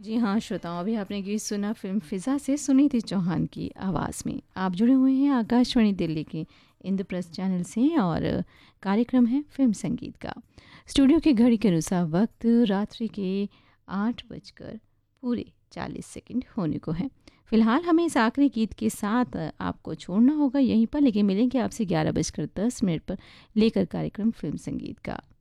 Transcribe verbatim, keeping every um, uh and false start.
जी हाँ श्रोताओं, अभी आपने गीत सुना फिल्म फिज़ा से सुनीति चौहान की आवाज़ में। आप जुड़े हुए हैं आकाशवाणी दिल्ली के इंद्रप्रस्थ चैनल से और कार्यक्रम है फिल्म संगीत का। स्टूडियो की घड़ी के अनुसार वक्त रात्रि के आठ बजकर पूरे चालीस सेकंड होने को है। फिलहाल हमें इस आखिरी गीत के साथ आपको छोड़ना होगा यहीं पर, लेकिन मिलेंगे आपसे ग्यारह बजकर दस मिनट पर लेकर कार्यक्रम फिल्म संगीत का।